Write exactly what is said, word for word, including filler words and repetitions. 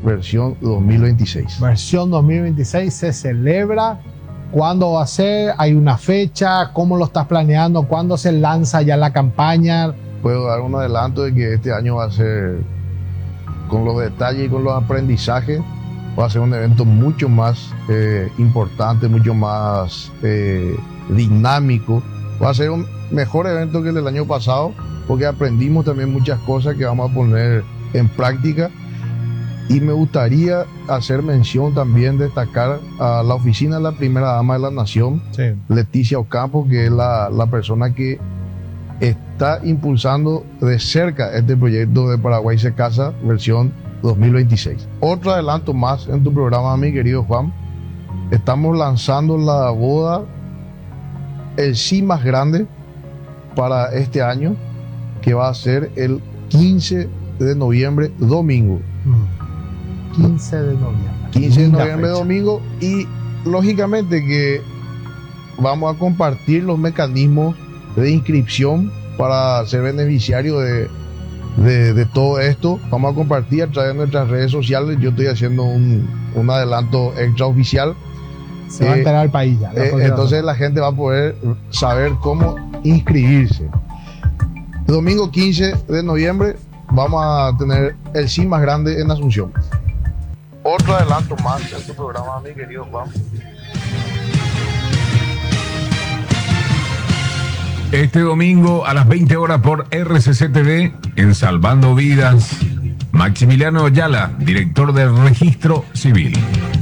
versión dos mil veintiséis. Versión dos mil veintiséis se celebra. ¿Cuándo va a ser? ¿Hay una fecha? ¿Cómo lo estás planeando? ¿Cuándo se lanza ya la campaña? Puedo dar un adelanto de que este año va a ser, con los detalles y con los aprendizajes, va a ser un evento mucho más eh, importante, mucho más eh, dinámico. Va a ser un mejor evento que el del año pasado, porque aprendimos también muchas cosas que vamos a poner en práctica. Y me gustaría hacer mención también, destacar a la oficina de la primera dama de la nación, Sí. Leticia Ocampo, que es la, la persona que está impulsando de cerca este proyecto de Paraguay se casa versión dos mil veintiséis. Otro adelanto más en tu programa, mi querido Juan. Estamos lanzando la boda, el sí más grande para este año, que va a ser el quince de noviembre, domingo. quince de noviembre. quince de Linda noviembre, fecha. domingo. Y lógicamente que vamos a compartir los mecanismos de inscripción para ser beneficiario de, de, de todo esto. Vamos a compartir a través de nuestras redes sociales. Yo estoy haciendo un, un adelanto extraoficial. Se va a Eh, enterar el país ya. la Eh, próxima entonces semana. la gente va a poder saber cómo inscribirse. Domingo quince de noviembre vamos a tener el sí más grande en Asunción. Otro adelanto más en tu programa, mi querido Juan. Este domingo a las veinte horas por R C C T V, en Salvando Vidas, Maximiliano Ayala, director del Registro Civil.